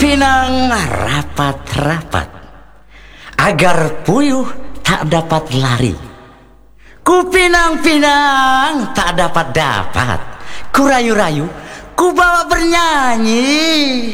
Kupinang rapat-rapat agar puyuh tak dapat lari. Kupinang-pinang tak dapat-dapat, kurayu-rayu ku bawa bernyanyi.